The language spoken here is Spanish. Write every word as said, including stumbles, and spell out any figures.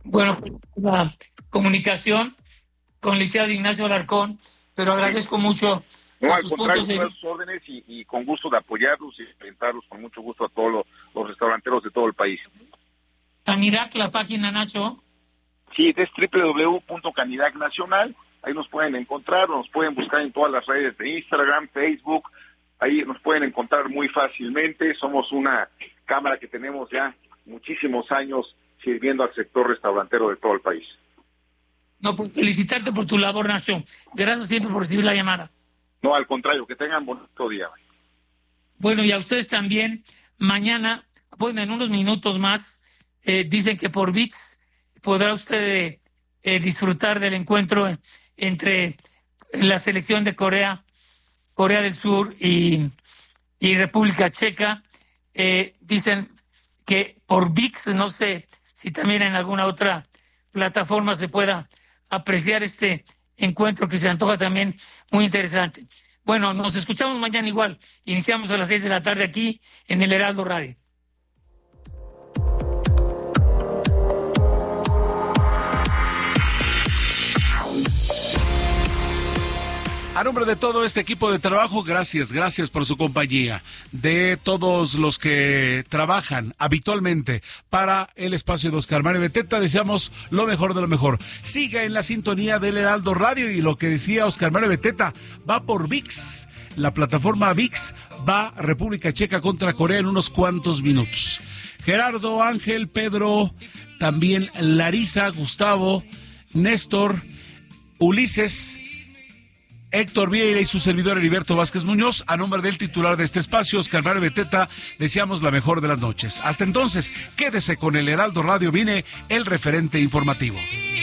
bueno, la comunicación con el licenciado Ignacio Alarcón, pero agradezco mucho No, a al sus contrario, puntos de todas vista. sus órdenes y, y con gusto de apoyarlos y enfrentarlos con mucho gusto a todos los, los restauranteros de todo el país. Canirac, la página, Nacho. Sí, es doble u doble u doble u punto Canirac Nacional. Ahí nos pueden encontrar, nos pueden buscar en todas las redes de Instagram, Facebook. Ahí nos pueden encontrar muy fácilmente. Somos una cámara que tenemos ya muchísimos años sirviendo al sector restaurantero de todo el país. No, por felicitarte por tu labor, Nacho. Gracias siempre por recibir la llamada. No, al contrario, que tengan bonito día. Bueno, y a ustedes también. Mañana, bueno, en unos minutos más, eh, dicen que por V I X podrá usted eh, disfrutar del encuentro entre la selección de Corea, Corea del Sur y, y República Checa. Eh, dicen que por V I X, no sé si también en alguna otra plataforma se pueda apreciar este encuentro que se antoja también muy interesante. Bueno, nos escuchamos mañana igual. Iniciamos a las seis de la tarde aquí en el Heraldo Radio. A nombre de todo este equipo de trabajo, gracias, gracias por su compañía. De todos los que trabajan habitualmente para el espacio de Oscar Mario Beteta, deseamos lo mejor de lo mejor. Siga en la sintonía del Heraldo Radio y lo que decía Oscar Mario Beteta, va por V I X. La plataforma V I X va a República Checa contra Corea en unos cuantos minutos. Gerardo, Ángel, Pedro, también Larisa, Gustavo, Néstor, Ulises, Héctor Vieira y su servidor Heriberto Vázquez Muñoz, a nombre del titular de este espacio, Oscar Mario Beteta, deseamos la mejor de las noches. Hasta entonces, quédese con el Heraldo Radio, viene el referente informativo.